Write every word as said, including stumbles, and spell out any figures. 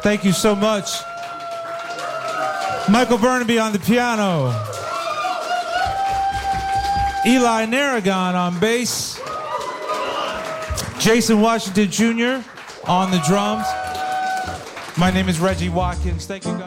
Thank you so much. Michael Burnaby on the piano. Eli Narragon on bass. Jason Washington Junior on the drums. My name is Reggie Watkins. Thank you guys.